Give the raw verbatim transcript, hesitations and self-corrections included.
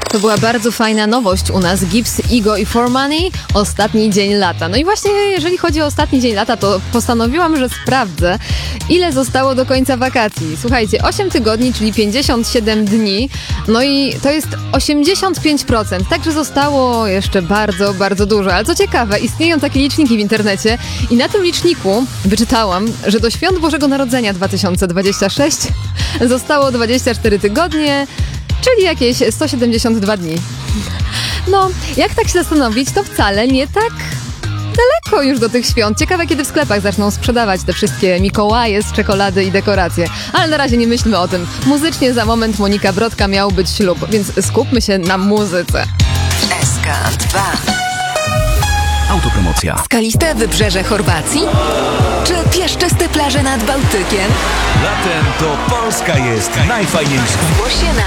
To była bardzo fajna nowość u nas. Gibbs, Ego i For Money. Ostatni dzień lata. No i właśnie jeżeli chodzi o ostatni dzień lata, to postanowiłam, że sprawdzę, ile zostało do końca wakacji. Słuchajcie, osiem tygodni, czyli pięćdziesiąt siedem dni. No i to jest osiemdziesiąt pięć procent. Także zostało jeszcze bardzo, bardzo dużo. Ale co ciekawe, istnieją takie liczniki w internecie i na tym liczniku wyczytałam, że do Świąt Bożego Narodzenia dwa tysiące dwudziestego szóstego zostało dwadzieścia cztery tygodnie, czyli jakieś sto siedemdziesiąt dwa dni. No, jak tak się zastanowić, to wcale nie tak daleko już do tych świąt. Ciekawe, kiedy w sklepach zaczną sprzedawać te wszystkie Mikołaje z czekolady i dekoracje. Ale na razie nie myślmy o tym. Muzycznie za moment Monika Brodka miał być ślub, więc skupmy się na muzyce. S K dwa. Autopromocja. Skaliste wybrzeże Chorwacji? Czy piaszczyste plaże nad Bałtykiem? Latem to Polska jest najfajniejsza. Zgłoś się na